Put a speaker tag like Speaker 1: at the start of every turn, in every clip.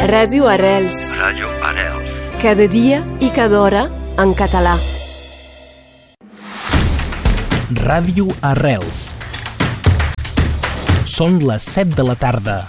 Speaker 1: Ràdio Arrels.
Speaker 2: Ràdio Arrels.
Speaker 1: Cada dia i cada hora en català.
Speaker 3: Ràdio Arrels. Són les 7 de la tarda.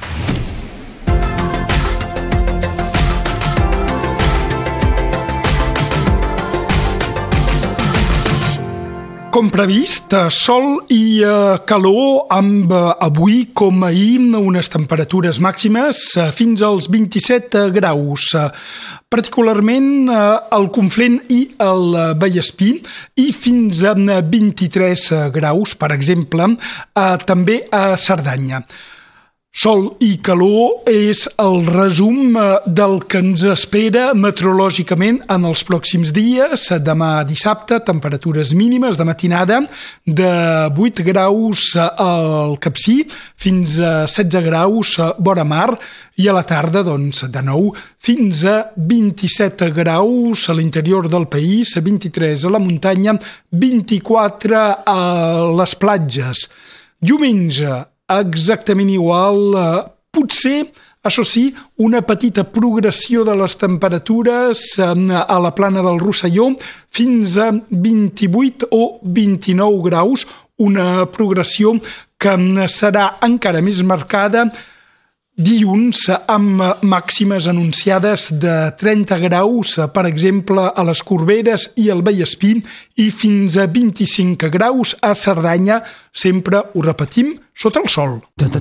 Speaker 4: Com previst, sol i calor amb avui com ahir unes temperatures màximes fins als 27 graus, particularment al Conflent i al Vallespí, i fins a 23 graus, per exemple, també a Cerdanya. Sol i calor és el resum del que ens espera meteorològicament en els pròxims dies. Demà dissabte, temperatures mínimes de matinada de 8 graus al Capcir fins a 16 graus vora mar, i a la tarda, doncs, de nou, fins a 27 graus a l'interior del país, 23 a la muntanya, 24 a les platges. Diumenge, exactament igual, potser, això sí, una petita progressió de les temperatures a la plana del Rosselló fins a 28 o 29 graus, una progressió que serà encara més marcada dilluns, amb màximes anunciades de 30 graus, per exemple, a les Corberes i al Vallespí, i fins a 25 graus a Cerdanya, sempre, ho repetim, sota el sol.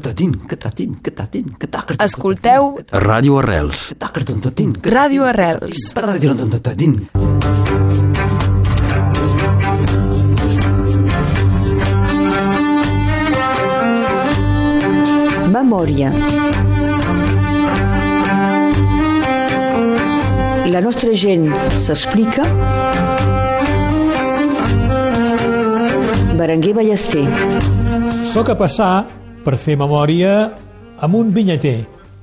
Speaker 1: Escolteu
Speaker 2: Ràdio Arrels.
Speaker 1: Ràdio Arrels.
Speaker 5: Memòria. La nostra gent s'explica. Berenguer Ballester.
Speaker 6: Soc a passar per fer memòria amb un vinyater.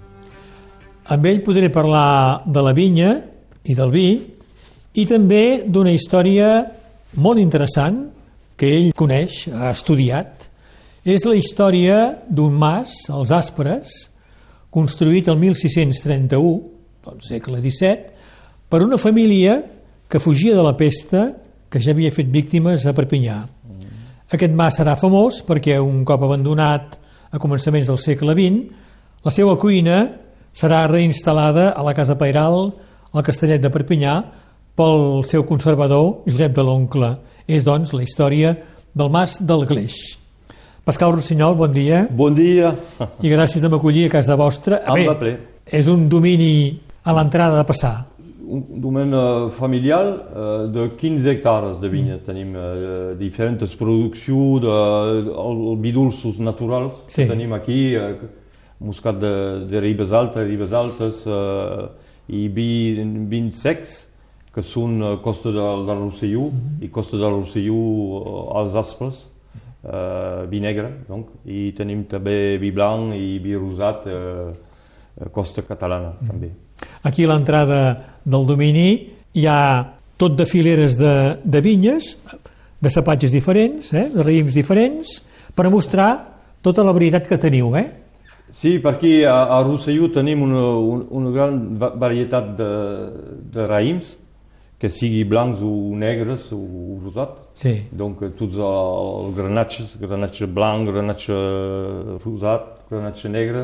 Speaker 6: Amb ell podré parlar de la vinya i del vi, i també d'una història molt interessant que ell coneix, ha estudiat. És la història d'un mas, els Aspres, construït el 1631, doncs segle XVII, per una família que fugia de la pesta que ja havia fet víctimes a Perpinyà. Aquest mas serà famós perquè un cop abandonat a començaments del segle XX, la seva cuina serà reinstal·lada a la Casa Pairal, al Castellet de Perpinyà, pel seu conservador Josep de l'Oncle. És, doncs, la història del mas del Gleix. Pascal Rossinyol, bon dia.
Speaker 7: Bon dia.
Speaker 6: I gràcies de m'acollir a casa vostra.
Speaker 7: Amb la ple.
Speaker 6: És un domini a l'entrada de passar.
Speaker 7: Un domini familiar de 15 hectares de vinya. Tenim diferents produccions de bidulços naturals.
Speaker 6: Sí.
Speaker 7: Que tenim aquí, muscat de Ribes Altes i vins secs, que són Costa del Rosselló i Costa del Rosselló als Aspres. Vi negre, donc, i tenim també vi blanc i vi rosat, Costa Catalana, també.
Speaker 6: Aquí a l'entrada del domini hi ha tot de fileres de vinyes, de cepatges diferents, de raïms diferents, per mostrar tota la varietat que teniu,
Speaker 7: Sí, perquè a Rosselló tenim una gran varietat de raïms, que sigui blancs o negres o rosat.
Speaker 6: Sí.
Speaker 7: Donc tots els granatge blanc, granatge rosat, granatge negre,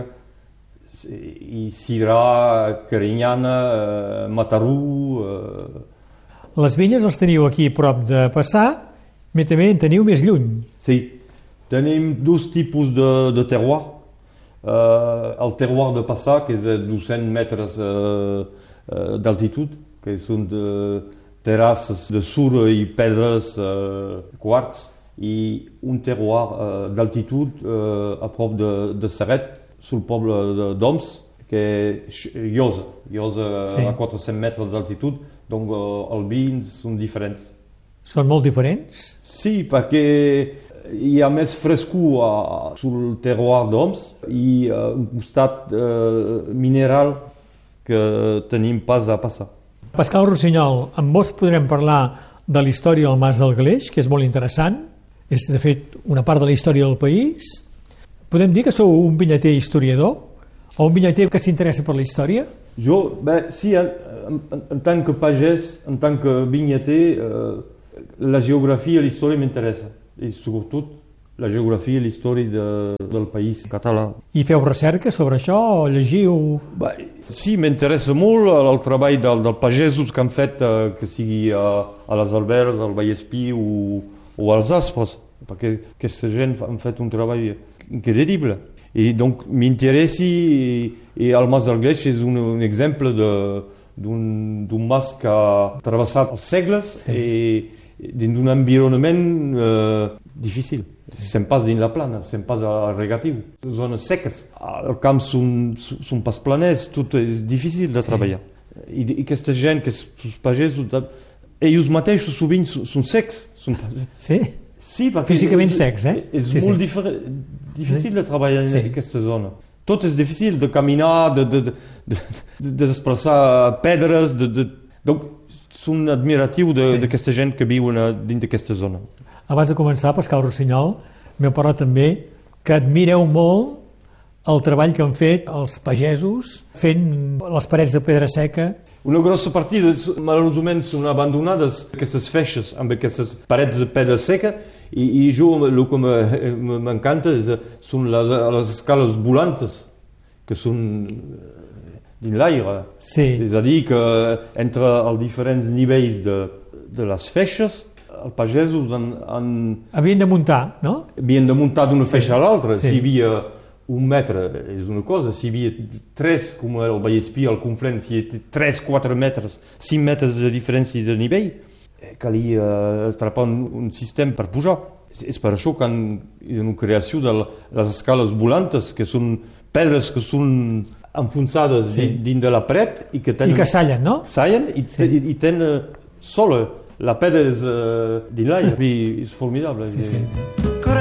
Speaker 7: i Syrah, Carinyana, Matarú.
Speaker 6: Les vinyes les teniu aquí a prop de Passar, però també en teniu més lluny.
Speaker 7: Sí, tenim dos tipus de terroir. El terroir de Passar, que és de 200 metres d'altitud, que són terrasses de sorra i pedres, quarts, i un terroir d'altitud a prop de Serret, sul poble d'Oms, que és Llosa, sí. A 400 metres d'altitud, donc els vins són diferents.
Speaker 6: Són molt diferents?
Speaker 7: Sí, perquè hi ha més frescor sul terroir d'Oms i un costat mineral que tenim pas a Passar.
Speaker 6: Pascal Rossinyol, amb vos podrem parlar de la història del Mas del Gleix, que és molt interessant. És, de fet, una part de la història del país. Podem dir que sou un vinyater historiador? O un vinyater que s'interessa per la història?
Speaker 7: Jo, sí, en tant que pagès, en tant que vinyater, la geografia i la història m'interessa. I sobretot la geografia i la història del país català.
Speaker 6: I feu recerca sobre això o llegiu?
Speaker 7: Sí, m'interessa molt el treball dels pagesos que han fet, que sigui a les Alberes, al Vallespí o als Aspres, perquè aquesta gent han fet un treball increïble. I donc m'interessa, i el Mas del Greix és un exemple d'un mas que ha travessat els segles i dins d'un environnement difícil. Sem pas dins la plana, sem pas al regatiu. Zones seques. Els camps són pas planers, tot és difícil de treballar. I aquesta gent, que són pagesos, ells mateixos sovint són secs.
Speaker 6: Sí?
Speaker 7: Sí, perquè
Speaker 6: físicament secs,
Speaker 7: és molt difícil de treballar en aquesta zona. Tot és difícil, de caminar, de desplaçar pedres, donc són admiratius d'aquesta gent que viuen dins d'aquesta zona.
Speaker 6: Abans de començar, Pascal Rossinyol, m'heu parlat també que admireu molt el treball que han fet els pagesos fent les parets de pedra seca.
Speaker 7: Una grossa partida, malauradament, són abandonades aquestes feixes amb aquestes parets de pedra seca i jo el que m'encanta són les escales volantes, que són dins l'aire.
Speaker 6: Sí.
Speaker 7: És a dir, que entre els diferents nivells de les feixes, els pagesos
Speaker 6: havien de muntar, no?
Speaker 7: Havien de muntar d'una feixa a l'altra.
Speaker 6: Sí.
Speaker 7: Si hi havia 1 metre és una cosa, si hi havia 3, com el Vallespí, el Conflent, si hi havia 3, 4 metres, 5 metres de diferència de nivell, calia atrapar un sistema per pujar. És per això que hi ha una creació de les escales volantes, que són pedres que són enfonsades dins de la paret i que
Speaker 6: sallen, no?
Speaker 7: Sallen i tenen sola. La pedra és dins l'aire, és formidable.
Speaker 6: Sí.